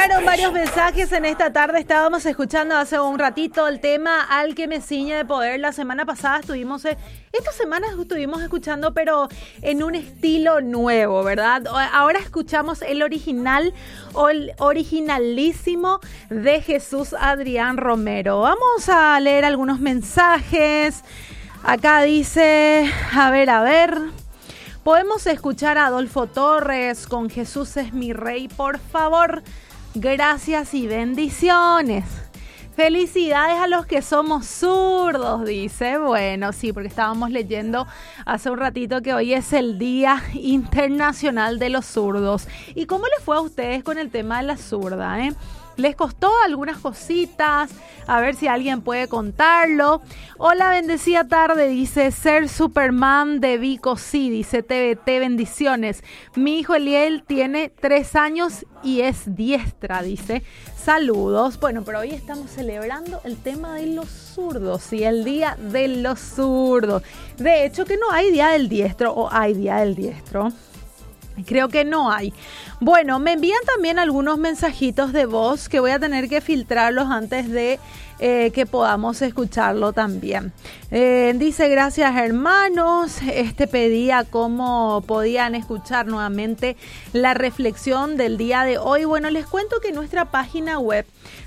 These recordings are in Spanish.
Llegaron varios mensajes en esta tarde. Estábamos escuchando hace un ratito el tema Al que me ciñe de poder. La semana pasada esta semana estuvimos escuchando, pero en un estilo nuevo, ¿verdad? Ahora escuchamos el original o el originalísimo de Jesús Adrián Romero. Vamos a leer algunos mensajes. Acá dice, a ver. Podemos escuchar a Adolfo Torres con Jesús es mi rey, por favor. Gracias y bendiciones. Felicidades a los que somos zurdos, dice. Bueno, sí, porque estábamos leyendo hace un ratito que hoy es el Día Internacional de los Zurdos. ¿Y cómo les fue a ustedes con el tema de la zurda, ¿Les costó algunas cositas? A ver si alguien puede contarlo. Hola, bendecida tarde, dice Ser Superman de Vico, sí, dice TVT, bendiciones. Mi hijo Eliel tiene 3 años y es diestra, dice. Saludos. Bueno, pero hoy estamos celebrando el tema de los zurdos, sí, el Día de los Zurdos. De hecho, que no hay Día del Diestro, o hay Día del Diestro. Creo que no hay. Bueno, me envían también algunos mensajitos de voz que voy a tener que filtrarlos antes de que podamos escucharlo también. Dice, gracias hermanos. Pedía cómo podían escuchar nuevamente la reflexión del día de hoy. Bueno, les cuento que nuestra página web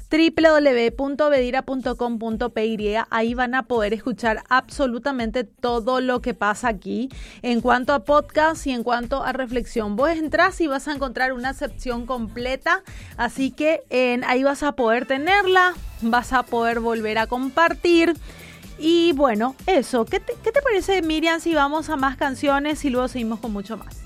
www.bedira.com.py, ahí van a poder escuchar absolutamente todo lo que pasa aquí en cuanto a podcast y en cuanto a reflexión. Vos entras y vas a encontrar una sección completa, así que ahí vas a poder tenerla, vas a poder volver a compartir. Y bueno, eso, ¿qué te parece, Miriam, si vamos a más canciones y luego seguimos con mucho más?